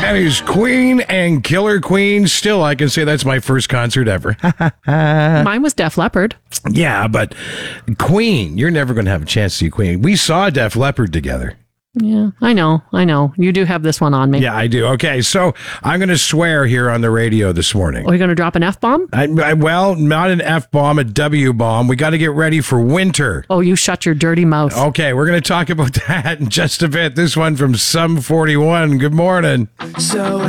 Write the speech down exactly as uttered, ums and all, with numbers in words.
That is Queen and Killer Queen. Still, I can say that's my first concert ever. Mine was Def Leppard. Yeah, but Queen, you're never going to have a chance to see Queen. We saw Def Leppard together. Yeah, I know. I know. You do have this one on me. Yeah, I do. Okay, so I'm going to swear here on the radio this morning. Are you going to drop an F-bomb? I, I, well, not an F-bomb, a W-bomb. We got to get ready for winter. Oh, you shut your dirty mouth. Okay, we're going to talk about that in just a bit. This one from Sum forty-one. Good morning. So